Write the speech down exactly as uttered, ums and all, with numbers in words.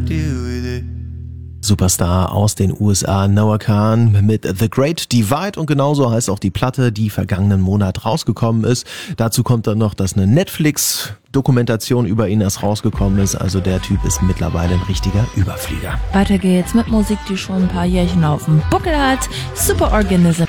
deal with it. Superstar aus den U S A, Noah Kahan mit The Great Divide, und genauso heißt auch die Platte, die vergangenen Monat rausgekommen ist. Dazu kommt dann noch, dass eine Netflix-Dokumentation über ihn erst rausgekommen ist. Also der Typ ist mittlerweile ein richtiger Überflieger. Weiter geht's mit Musik, die schon ein paar Jährchen auf dem Buckel hat. Superorganism.